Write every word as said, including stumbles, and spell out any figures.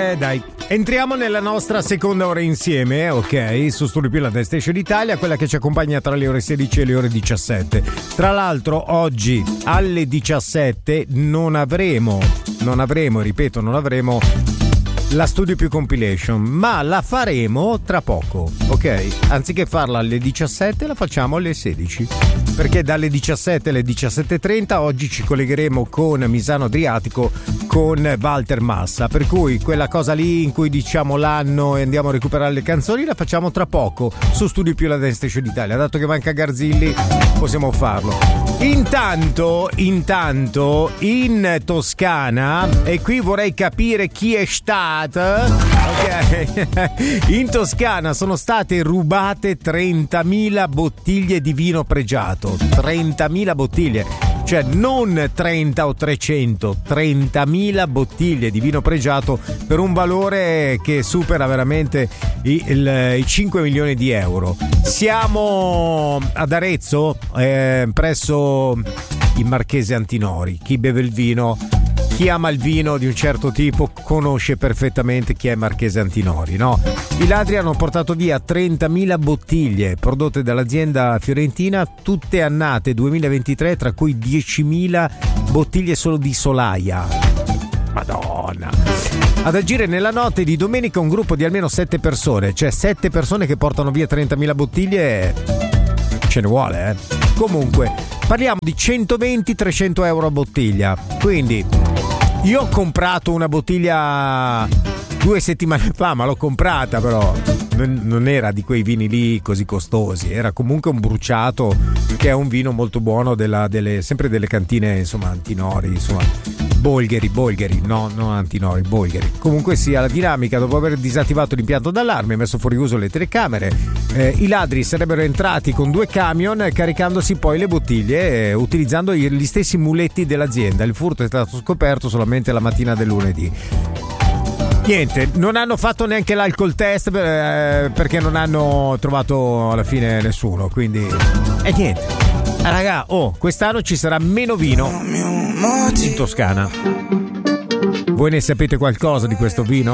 Eh, dai. Entriamo nella nostra seconda ora insieme, ok? Su Studio Più, la Testa Station Italia, quella che ci accompagna tra le ore sedici e le ore diciassette. Tra l'altro, oggi alle diciassette non avremo, non avremo, ripeto, non avremo la Studio Più Compilation, ma la faremo tra poco, ok? Anziché farla alle diciassette, la facciamo alle sedici. Perché dalle diciassette alle diciassette e trenta oggi ci collegheremo con Misano Adriatico con Walter Massa, per cui quella cosa lì in cui diciamo l'anno e andiamo a recuperare le canzoni la facciamo tra poco su Studio Più, la Dance Station Italia. Dato che manca Garzilli possiamo farlo. Intanto, intanto in Toscana, e qui vorrei capire chi è stato, ok? In Toscana sono state rubate trentamila bottiglie di vino pregiato. trentamila bottiglie, cioè non trenta o trecento, trentamila bottiglie di vino pregiato per un valore che supera veramente i, il, i cinque milioni di euro. Siamo ad Arezzo, eh, presso il Marchese Antinori. Chi beve il vino, chi ama il vino di un certo tipo conosce perfettamente chi è Marchese Antinori, no? I ladri hanno portato via trentamila bottiglie prodotte dall'azienda fiorentina, tutte annate duemilaventitré, tra cui diecimila bottiglie solo di Solaia. Madonna. Ad agire nella notte di domenica un gruppo di almeno sette persone, cioè sette persone che portano via trentamila bottiglie, ce ne vuole, eh? Comunque, parliamo di centoventi trecento euro a bottiglia, quindi io ho comprato una bottiglia due settimane fa, ma l'ho comprata, però non era di quei vini lì così costosi, era comunque un bruciato, che è un vino molto buono della, delle, sempre delle cantine, insomma, Antinori, insomma, Bolgheri, Bolgheri, no, non Antinori, Bolgheri. Comunque sia, la dinamica: dopo aver disattivato l'impianto d'allarme e messo fuori uso le telecamere, eh, i ladri sarebbero entrati con due camion, caricandosi poi le bottiglie eh, utilizzando gli stessi muletti dell'azienda. Il furto è stato scoperto solamente la mattina del lunedì. Niente, non hanno fatto neanche l'alcol test eh, perché non hanno trovato alla fine nessuno, quindi e niente. Ah, raga, oh, quest'anno ci sarà meno vino in Toscana. Voi ne sapete qualcosa di questo vino?